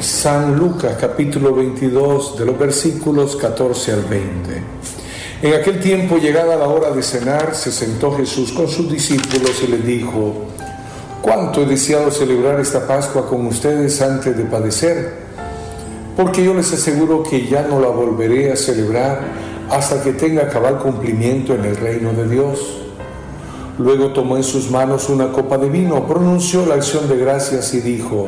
San Lucas capítulo 22 de los versículos 14 al 20. En aquel tiempo, llegada la hora de cenar, se sentó Jesús con sus discípulos y les dijo: «¿Cuánto he deseado celebrar esta Pascua con ustedes antes de padecer? Porque yo les aseguro que ya no la volveré a celebrar hasta que tenga cabal cumplimiento en el reino de Dios». Luego tomó en sus manos una copa de vino, pronunció la acción de gracias y dijo: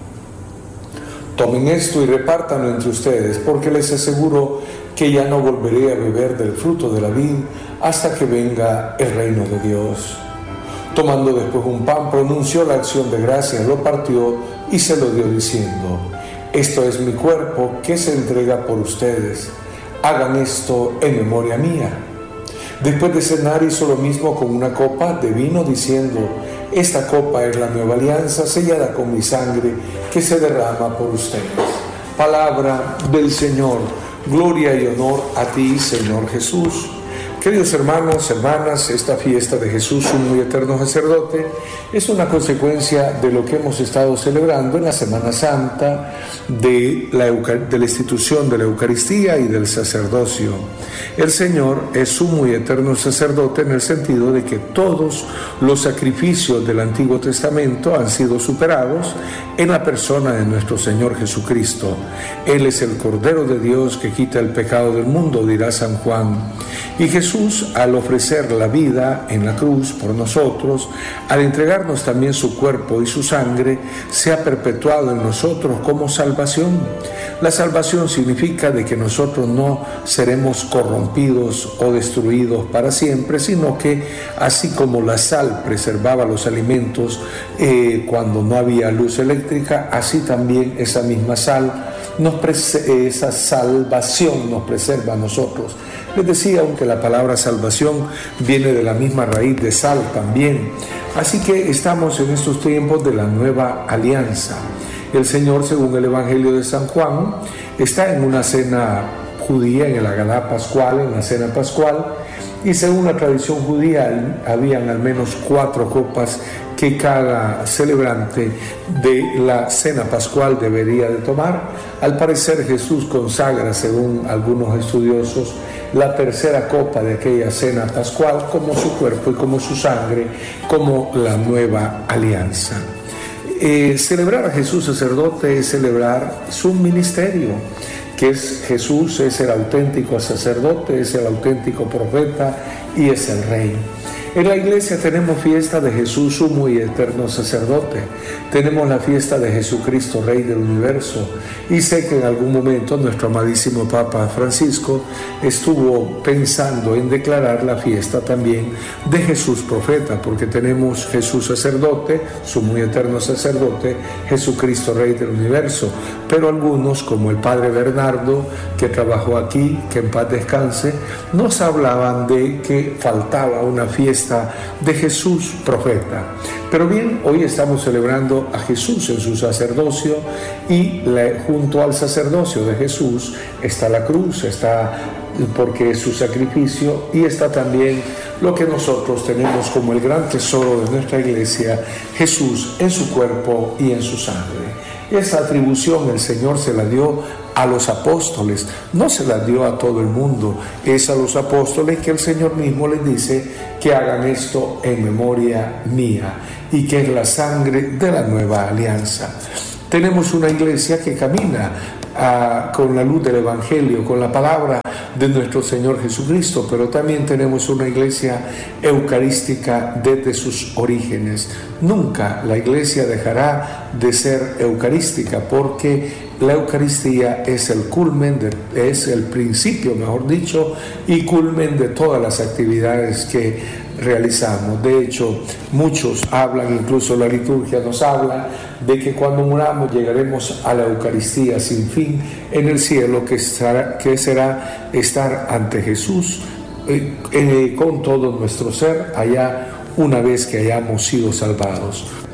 «Tomen esto y repártanlo entre ustedes, porque les aseguro que ya no volveré a beber del fruto de la vid hasta que venga el reino de Dios». Tomando después un pan, pronunció la acción de gracias, lo partió y se lo dio diciendo: «Esto es mi cuerpo que se entrega por ustedes. Hagan esto en memoria mía». Después de cenar hizo lo mismo con una copa de vino, diciendo: «Esta copa es la nueva alianza sellada con mi sangre que se derrama por ustedes». Palabra del Señor. Gloria y honor a ti, Señor Jesús. Queridos hermanos, hermanas, esta fiesta de Jesús, sumo y eterno sacerdote, es una consecuencia de lo que hemos estado celebrando en la Semana Santa de la institución de la Eucaristía y del sacerdocio. El Señor es sumo y eterno sacerdote en el sentido de que todos los sacrificios del Antiguo Testamento han sido superados en la persona de nuestro Señor Jesucristo. Él es el Cordero de Dios que quita el pecado del mundo, dirá San Juan. Y Jesús, al ofrecer la vida en la cruz por nosotros, al entregarnos también su cuerpo y su sangre, se ha perpetuado en nosotros como salvación. La salvación significa de que nosotros no seremos corrompidos o destruidos para siempre, sino que así como la sal preservaba los alimentos cuando no había luz eléctrica, así también esa misma sal, esa salvación nos preserva a nosotros. Les decía, aunque la palabra salvación viene de la misma raíz de sal también. Así que estamos en estos tiempos de la nueva alianza. El Señor, según el Evangelio de San Juan, está en una cena judía, en el Haggadá pascual, en la cena pascual, y según la tradición judía habían al menos 4 copas que cada celebrante de la cena pascual debería de tomar. Al parecer Jesús consagra, según algunos estudiosos, la tercera copa de aquella cena pascual como su cuerpo y como su sangre, como la nueva alianza. Celebrar a Jesús sacerdote es celebrar su ministerio, que es Jesús, es el auténtico sacerdote, es el auténtico profeta y es el rey. En la iglesia tenemos fiesta de Jesús, sumo y eterno sacerdote. Tenemos la fiesta de Jesucristo, Rey del universo. Y sé que en algún momento nuestro amadísimo Papa Francisco estuvo pensando en declarar la fiesta también de Jesús profeta, porque tenemos Jesús sacerdote, sumo y eterno sacerdote, Jesucristo, Rey del universo. Pero algunos, como el Padre Bernardo, que trabajó aquí, que en paz descanse, nos hablaban de que faltaba una fiesta de Jesús profeta. Pero bien, hoy estamos celebrando a Jesús en su sacerdocio y junto al sacerdocio de Jesús está la cruz, está porque es su sacrificio, y está también lo que nosotros tenemos como el gran tesoro de nuestra iglesia, Jesús en su cuerpo y en su sangre. Esa atribución el Señor se la dio a los apóstoles, no se la dio a todo el mundo. Es a los apóstoles que el Señor mismo les dice que hagan esto en memoria mía, y que es la sangre de la nueva alianza. Tenemos una iglesia que camina con la luz del Evangelio, con la palabra de nuestro Señor Jesucristo, pero también tenemos una iglesia eucarística desde sus orígenes. Nunca la iglesia dejará de ser eucarística, porque la Eucaristía es el culmen, es el principio, mejor dicho, y culmen de todas las actividades que realizamos. De hecho, muchos hablan, incluso la liturgia nos habla, de que cuando muramos llegaremos a la Eucaristía sin fin en el cielo, que será estar ante Jesús con todo nuestro ser allá una vez que hayamos sido salvados.